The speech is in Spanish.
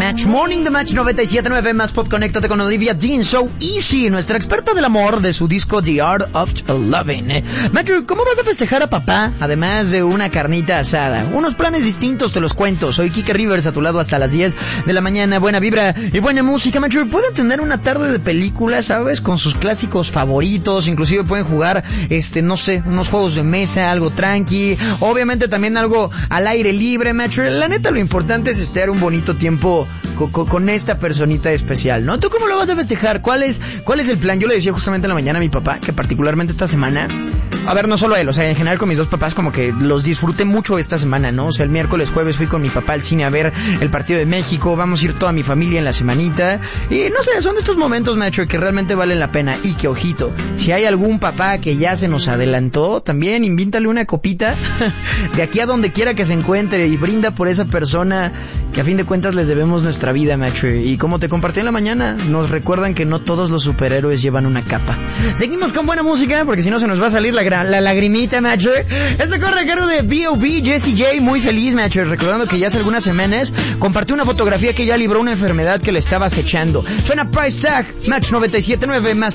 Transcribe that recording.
Match Morning de Match 97.9 más Pop. Conéctate con Olivia Dean, So Easy, nuestra experta del amor, de su disco The Art of Loving. Matthew, ¿cómo vas a festejar a papá? Además de una carnita asada. Unos planes distintos te los cuento. Soy Kike Rivers, a tu lado hasta las 10 de la mañana. Buena vibra y buena música, Matthew. Pueden tener una tarde de película, ¿sabes? Con sus clásicos favoritos. Inclusive pueden jugar, no sé, unos juegos de mesa, algo tranqui. Obviamente también algo al aire libre, Matthew. La neta, lo importante es estar un bonito tiempo con esta personita especial, ¿no? ¿Tú cómo lo vas a festejar? ¿Cuál es el plan? Yo le decía justamente en la mañana a mi papá que particularmente esta semana, a ver, no solo a él, o sea, en general con mis dos papás, como que los disfruté mucho esta semana, ¿no? O sea, el miércoles, jueves fui con mi papá al cine a ver el partido de México, vamos a ir toda mi familia en la semanita, y no sé, son de estos momentos, macho, que realmente valen la pena. Y que, ojito, si hay algún papá que ya se nos adelantó, también invítale una copita de aquí a donde quiera que se encuentre y brinda por esa persona que a fin de cuentas les debemos nuestra vida, macho. Y como te compartí en la mañana, nos recuerdan que no todos los superhéroes llevan una capa. Seguimos con buena música, porque si no se nos va a salir la lagrimita, macho. Este corre a cargo de B.O.B. Jessie J, muy feliz, macho, recordando que ya hace algunas semanas compartió una fotografía que ya libró una enfermedad que le estaba acechando. Suena Price Tag, Match 97.9 más